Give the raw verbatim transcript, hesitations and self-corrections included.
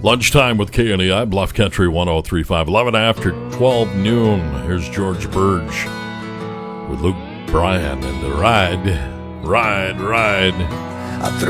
Lunchtime with K N E I, Bluff Country one oh three point five. eleven after twelve noon. Here's George Burge with Luke Bryan and the Ride, Ride, Ride. I threw